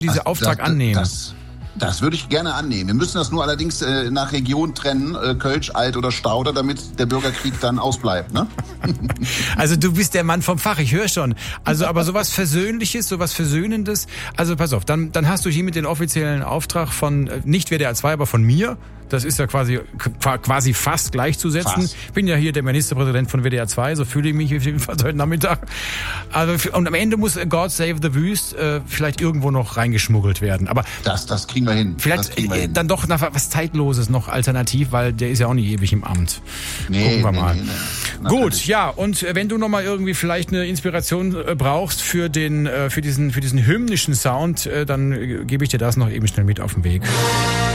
diesen Auftrag annehmen? Das würde ich gerne annehmen. Wir müssen das nur allerdings nach Region trennen, Kölsch, Alt oder Stauder, damit der Bürgerkrieg dann ausbleibt, ne? Also du bist der Mann vom Fach, ich höre schon. Also aber sowas Versöhnliches, sowas Versöhnendes. Also pass auf, dann hast du hiermit den offiziellen Auftrag von, nicht WDR 2, aber von mir. Das ist ja quasi fast gleichzusetzen. Fast. Ich bin ja hier der Ministerpräsident von WDR 2, so fühle ich mich jedenfalls heute Nachmittag. Also, und am Ende muss God Save the Wüst vielleicht irgendwo noch reingeschmuggelt werden. Aber das kriegen wir hin. vielleicht dann doch nach was Zeitloses noch alternativ, weil der ist ja auch nicht ewig im Amt. Gucken wir mal. Nee. Gut, ja, und wenn du nochmal irgendwie vielleicht eine Inspiration brauchst für diesen hymnischen Sound, dann gebe ich dir das noch eben schnell mit auf den Weg.